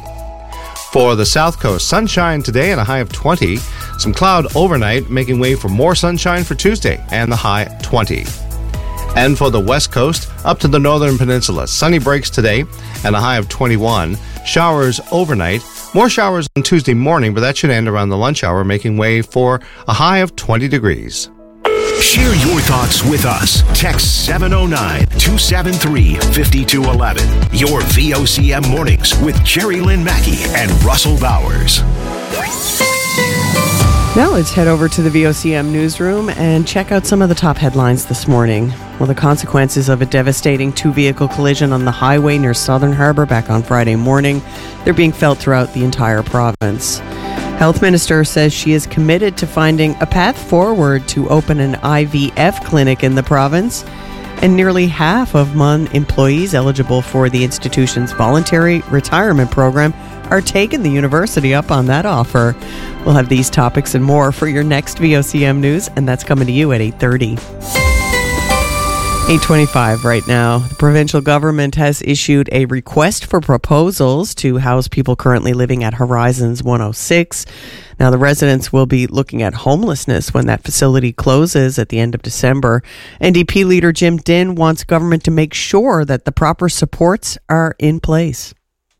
For the South Coast, sunshine today and a high of twenty. Some cloud overnight, making way for more sunshine for Tuesday and the high, twenty. And for the West Coast, up to the Northern Peninsula, sunny breaks today and a high of twenty-one. Showers overnight. More showers on Tuesday morning, but that should end around the lunch hour, making way for a high of twenty degrees. Share your thoughts with us. Text seven oh nine, two seven three, five two one one. Your V O C M Mornings with Jerry Lynn Mackey and Russell Bowers. Now let's head over to the V O C M newsroom and check out some of the top headlines this morning. Well, the consequences of a devastating two-vehicle collision on the highway near Southern Harbour back on Friday morning, they're being felt throughout the entire province. Health Minister says she is committed to finding a path forward to open an I V F clinic in the province, and nearly half of M U N employees eligible for the institution's voluntary retirement program are taking the university up on that offer. We'll have these topics and more for your next V O C M News, and that's coming to you at eight thirty. eight twenty-five right now. The provincial government has issued a request for proposals to house people currently living at Horizons one oh six. Now, the residents will be looking at homelessness when that facility closes at the end of December. N D P leader Jim Dinn wants government to make sure that the proper supports are in place.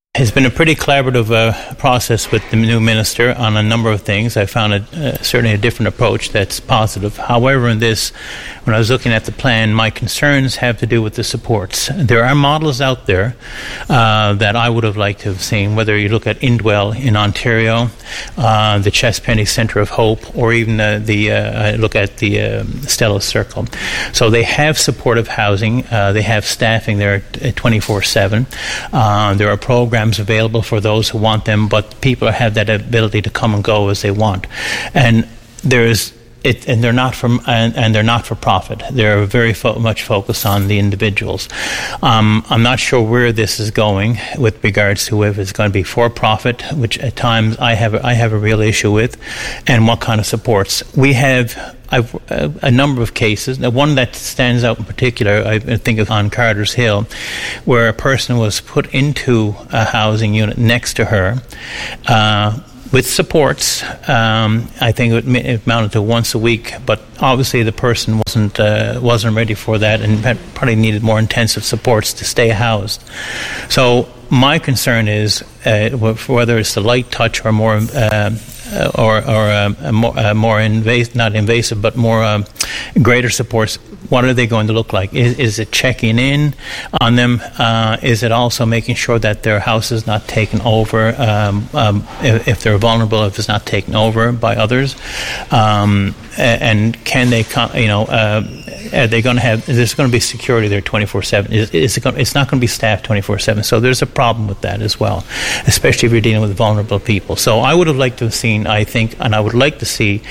It's been a pretty collaborative uh, process with the new minister on a number of things. I found it uh, certainly a different approach that's positive. However, in this, when I was looking at the plan, my concerns have to do with the supports. There are models out there uh, that I would have liked to have seen, whether you look at Indwell in Ontario, uh, the Chespenny Centre of Hope, or even uh, the uh, look at the uh, Stella Circle. So they have supportive housing. Uh, they have staffing there twenty-four seven. Uh, there are programs available for those who want them, but people have that ability to come and go as they want, and there's it, and they're not from and, and they're not for profit. They're very fo- much focused on the individuals. Um, I'm not sure where this is going with regards to if it's going to be for profit, which at times I have I have a real issue with, and what kind of supports we have. I've uh, a number of cases. Now, one that stands out in particular, I think, is on Carter's Hill, where a person was put into a housing unit next to her uh, with supports. Um, I think it, it amounted to once a week, but obviously the person wasn't uh, wasn't ready for that and had probably needed more intensive supports to stay housed. So my concern is uh, whether it's the light touch or more. Uh, Uh, or or uh, a more, uh, more invasive, not invasive, but more um, greater supports. What are they going to look like? Is, is it checking in on them? Uh, is it also making sure that their house is not taken over, um, um, if, if they're vulnerable, if it's not taken over by others? Um, and can they, you know, uh, are they going to have, is there going to be security there twenty-four seven? Is, is it going, it's not going to be staffed twenty-four seven. So there's a problem with that as well, especially if you're dealing with vulnerable people. So I would have liked to have seen, I think, and I would like to see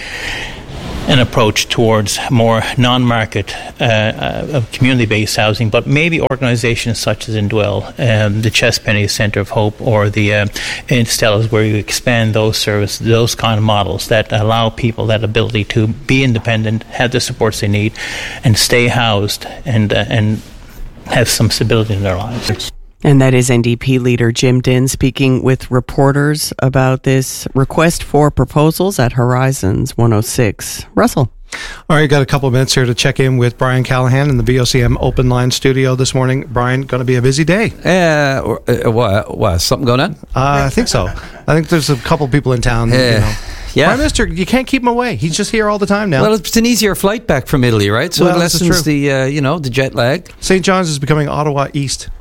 an approach towards more non-market uh, uh, community-based housing, but maybe organizations such as Indwell, um, the Chespenny Centre of Hope, or the uh, Stella's, where you expand those services, those kind of models that allow people that ability to be independent, have the supports they need, and stay housed and uh, and have some stability in their lives. And that is N D P leader Jim Dinn speaking with reporters about this request for proposals at Horizons one oh six. Russell. All right, got a couple of minutes here to check in with Brian Callahan in the V O C M Open Line studio this morning. Brian, going to be a busy day. Uh, uh, what, what, something going on? Uh, I think so. I think there's a couple people in town. Uh, you know. Yeah. Prime Minister, you can't keep him away. He's just here all the time now. Well, it's an easier flight back from Italy, right? So well, it lessens the, uh, you know, the jet lag. Saint John's is becoming Ottawa East.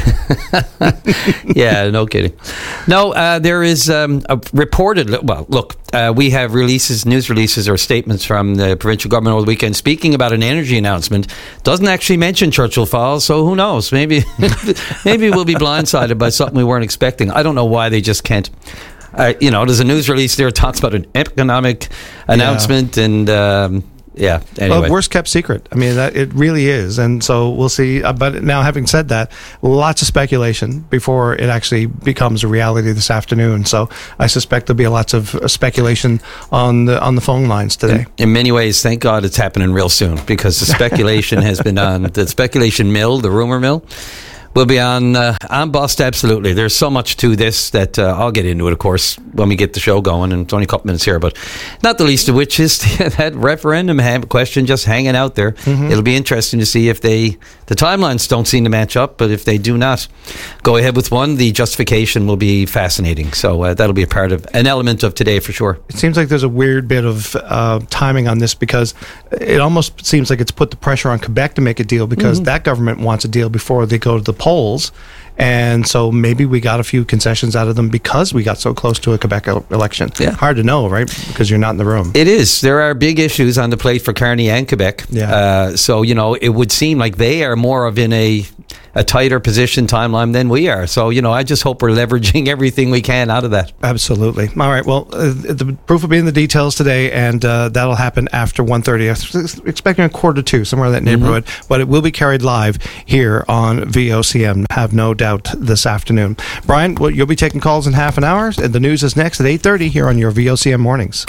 Yeah, no kidding. No, uh, there is um, a reported, well, look, uh, we have releases, news releases or statements from the provincial government over the weekend speaking about an energy announcement. Doesn't actually mention Churchill Falls, so who knows? Maybe, maybe we'll be blindsided by something we weren't expecting. I don't know why they just can't. Uh, you know, there's a news release there that talks about an economic announcement yeah. and, um, yeah, anyway. Well, worst kept secret. I mean, that, it really is. And so we'll see. Uh, but now, having said that, lots of speculation before it actually becomes a reality this afternoon. So I suspect there'll be lots of uh, speculation on the on the phone lines today. In, in many ways, thank God it's happening real soon, because the speculation has been on. The speculation mill, the rumor mill, will be on uh, on bust, absolutely. There's so much to this that uh, I'll get into it, of course, when we get the show going, and it's only a couple minutes here, but not the least of which is that referendum question just hanging out there. Mm-hmm. It'll be interesting to see if they, the timelines don't seem to match up, but if they do not go ahead with one, the justification will be fascinating. So uh, that'll be a part of, an element of today for sure. It seems like there's a weird bit of uh, timing on this, because it almost seems like it's put the pressure on Quebec to make a deal, because mm-hmm. that government wants a deal before they go to the polls. And so maybe we got a few concessions out of them because we got so close to a Quebec election. Yeah. Hard to know, right? Because you're not in the room. It is. There are big issues on the plate for Carney and Quebec. Yeah. Uh, so, you know, it would seem like they are more of in a a tighter position timeline than we are. So, you know, I just hope we're leveraging everything we can out of that. Absolutely. All right. Well, uh, the proof will be in the details today, and uh, that'll happen after one thirty. I'm expecting a quarter to two, somewhere in that neighborhood. Mm-hmm. But it will be carried live here on V O C M. Have no doubt this afternoon. Brian, well, you'll be taking calls in half an hour, and the news is next at eight thirty here on your V O C M Mornings.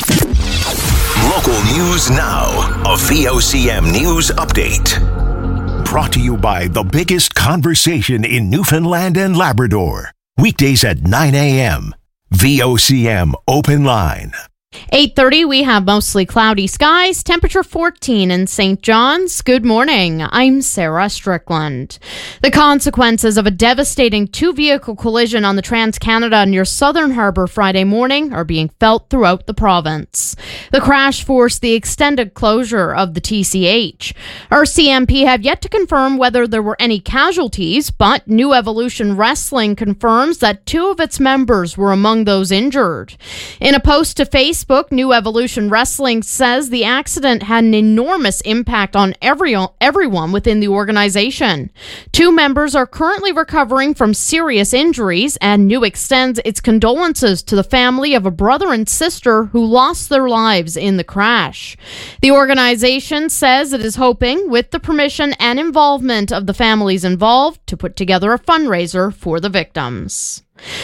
Local news now. A V O C M News Update. Brought to you by the biggest conversation in Newfoundland and Labrador. Weekdays at nine a.m. V O C M Open Line. eight thirty, we have mostly cloudy skies, temperature fourteen in Saint John's. Good morning. I'm Sarah Strickland. The consequences of a devastating two-vehicle collision on the Trans-Canada near Southern Harbour Friday morning are being felt throughout the province. The crash forced the extended closure of the T C H. R C M P have yet to confirm whether there were any casualties, but New Evolution Wrestling confirms that two of its members were among those injured. In a post to Facebook, New Evolution Wrestling says the accident had an enormous impact on every, everyone within the organization. Two members are currently recovering from serious injuries, and New extends its condolences to the family of a brother and sister who lost their lives in the crash. The organization says it is hoping, with the permission and involvement of the families involved, to put together a fundraiser for the victims.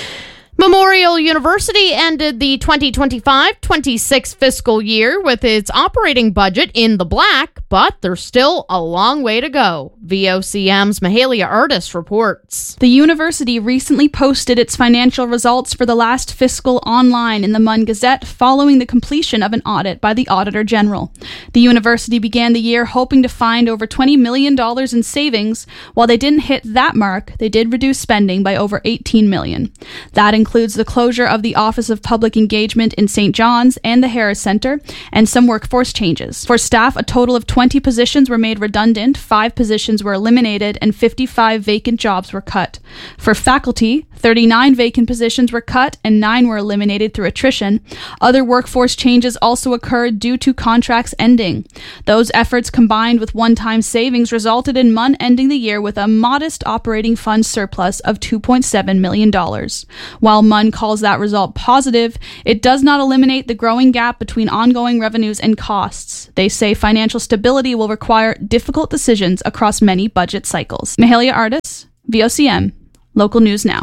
Memorial University ended the twenty twenty-five twenty-six fiscal year with its operating budget in the black, but there's still a long way to go. V O C M's Mahalia Artis reports. The university recently posted its financial results for the last fiscal online in the Mun Gazette following the completion of an audit by the Auditor General. The university began the year hoping to find over twenty million dollars in savings. While they didn't hit that mark, they did reduce spending by over eighteen million dollars. That includes includes the closure of the Office of Public Engagement in Saint John's and the Harris Centre, and some workforce changes. For staff, a total of twenty positions were made redundant, five positions were eliminated, and fifty-five vacant jobs were cut. For faculty, thirty-nine vacant positions were cut and nine were eliminated through attrition. Other workforce changes also occurred due to contracts ending. Those efforts combined with one-time savings resulted in Mun ending the year with a modest operating fund surplus of two point seven million dollars. While Mun calls that result positive, it does not eliminate the growing gap between ongoing revenues and costs. They say financial stability will require difficult decisions across many budget cycles. Mahalia Artis, V O C M, Local News Now.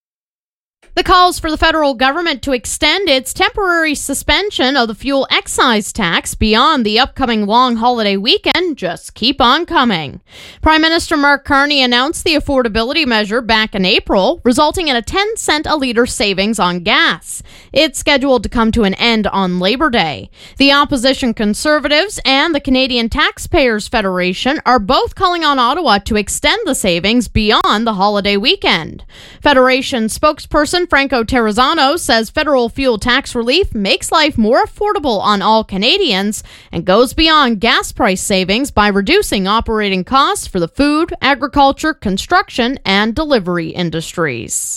The calls for the federal government to extend its temporary suspension of the fuel excise tax beyond the upcoming long holiday weekend just keep on coming. Prime Minister Mark Carney announced the affordability measure back in April, resulting in a ten cent a litre savings on gas. It's scheduled to come to an end on Labor Day. The opposition Conservatives and the Canadian Taxpayers Federation are both calling on Ottawa to extend the savings beyond the holiday weekend. Federation spokesperson Franco Terrazzano says federal fuel tax relief makes life more affordable on all Canadians and goes beyond gas price savings by reducing operating costs for the food, agriculture, construction, and delivery industries.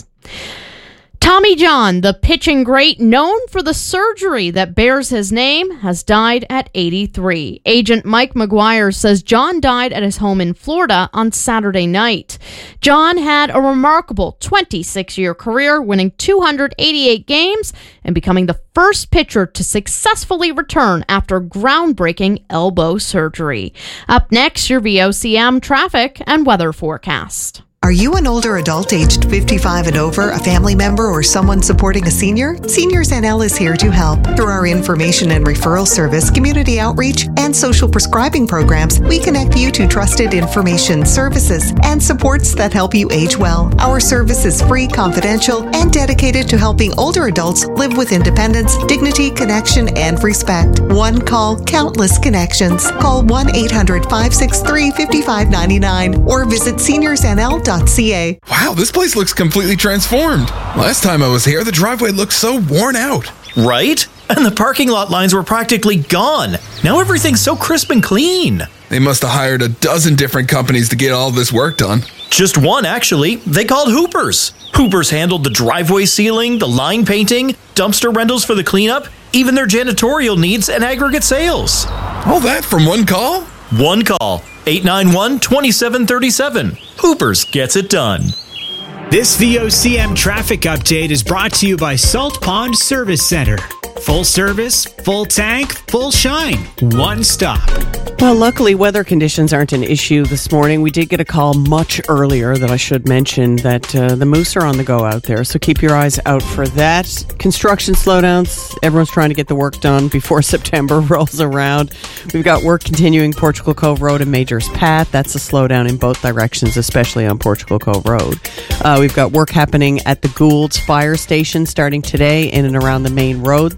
Tommy John, the pitching great known for the surgery that bears his name, has died at eighty-three. Agent Mike McGuire says John died at his home in Florida on Saturday night. John had a remarkable twenty-six-year career, winning two hundred eighty-eight games and becoming the first pitcher to successfully return after groundbreaking elbow surgery. Up next, your V O C M traffic and weather forecast. Are you an older adult aged fifty-five and over, a family member, or someone supporting a senior? Seniors N L is here to help. Through our information and referral service, community outreach, and social prescribing programs, we connect you to trusted information, services, and supports that help you age well. Our service is free, confidential, and dedicated to helping older adults live with independence, dignity, connection, and respect. One call, countless connections. Call one eight hundred, five six three, five five nine nine or visit seniors n l dot c a. Wow, this place looks completely transformed. Last time I was here, the driveway looked so worn out. Right? And the parking lot lines were practically gone. Now everything's so crisp and clean. They must have hired a dozen different companies to get all this work done. Just one, actually. They called Hoopers. Hoopers handled the driveway sealing, the line painting, dumpster rentals for the cleanup, even their janitorial needs and aggregate sales. All that from one call? One call. eight nine one, two seven three seven. Hoopers gets it done. This V O C M traffic update is brought to you by Salt Pond Service Center. Full service, full tank, full shine. One stop. Well, luckily, weather conditions aren't an issue this morning. We did get a call much earlier that I should mention that uh, the moose are on the go out there, so keep your eyes out for that. Construction slowdowns. Everyone's trying to get the work done before September rolls around. We've got work continuing Portugal Cove Road and Majors Path. That's a slowdown in both directions, especially on Portugal Cove Road. Uh, we've got work happening at the Gould's Fire Station starting today in and around the main road there.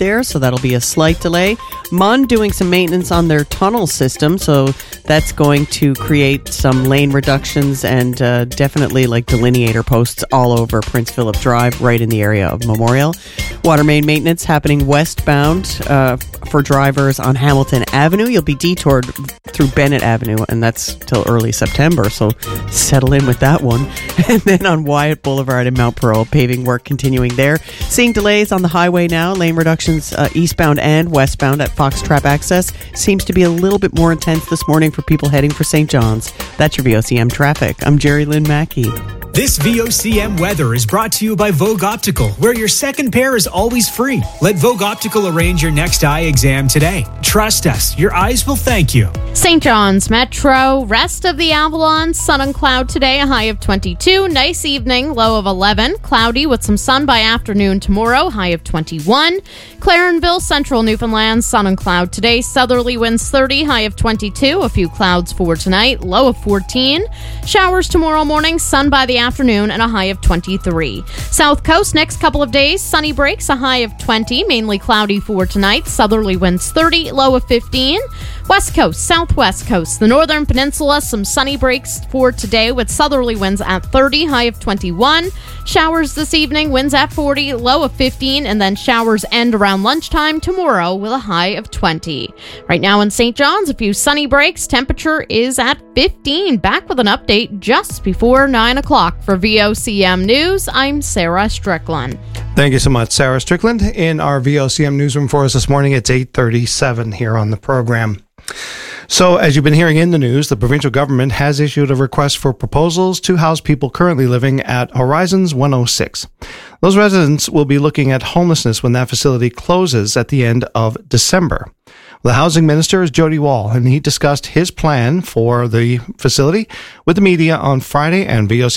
there, so that'll be a slight delay. M U N doing some maintenance on their tunnel system, so that's going to create some lane reductions and uh, definitely like delineator posts all over Prince Philip Drive, right in the area of Memorial. Water main maintenance happening westbound uh, for drivers on Hamilton Avenue. You'll be detoured through Bennett Avenue, and that's till early September, so settle in with that one. And then on Wyatt Boulevard in Mount Pearl, paving work continuing there. Seeing delays on the highway now. Lane reductions uh, eastbound and westbound at Fox Trap Access. Seems to be a little bit more intense this morning for people heading for Saint John's. That's your V O C M traffic. I'm Jerry Lynn Mackey. This V O C M weather is brought to you by Vogue Optical, where your second pair is always free. Let Vogue Optical arrange your next eye exam today. Trust us, your eyes will thank you. Saint John's Metro, rest of the Avalon, sun and cloud today, a high of twenty-two. Nice evening, low of eleven. Cloudy with some sun by afternoon tomorrow, high of twenty-one. Clarenville, central Newfoundland, sun and cloud today. Southerly winds thirty, high of twenty-two. A few clouds for tonight, low of fourteen. Showers tomorrow morning, sun by the afternoon, and a high of twenty-three. South Coast, next couple of days, sunny breaks, a high of twenty. Mainly cloudy for tonight. Southerly winds thirty, low of fifteen. West Coast, Southwest Coast, the Northern Peninsula, some sunny breaks for today with southerly winds at thirty, high of twenty-one. Showers this evening, winds at forty, low of fifteen, and then showers end around lunchtime tomorrow with a high of twenty. Right now in Saint John's, a few sunny breaks. Temperature is at fifteen. Back with an update just before nine o'clock. For V O C M News, I'm Sarah Strickland. Thank you so much, Sarah Strickland. In our V O C M newsroom for us this morning, it's eight thirty-seven here on the program. So, as you've been hearing in the news, the provincial government has issued a request for proposals to house people currently living at Horizons one oh six. Those residents will be looking at homelessness when that facility closes at the end of December. The housing minister is Jody Wall, and he discussed his plan for the facility with the media on Friday, and V O C